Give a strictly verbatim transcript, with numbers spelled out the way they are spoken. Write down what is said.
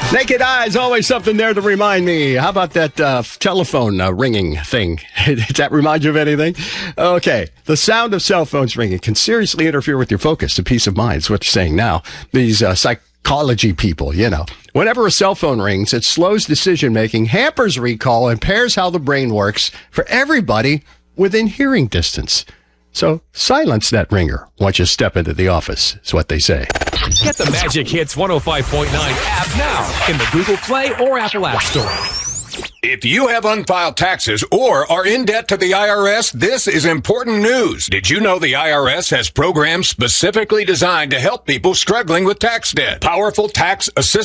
Naked eyes, always something there to remind me. How about that uh, telephone uh, ringing thing? Does that remind you of anything? Okay. The sound of cell phones ringing can seriously interfere with your focus and peace of mind. Is what you're saying now. These uh, psychology people, you know. Whenever a cell phone rings, it slows decision-making, hampers recall, impairs how the brain works for everybody within hearing distance. So silence that ringer once you step into the office, is what they say. Get the Magic Hits one oh five point nine app now in the Google Play or Apple App Store. If you have unfiled taxes or are in debt to the I R S, this is important news. Did you know the I R S has programs specifically designed to help people struggling with tax debt? Powerful tax assistance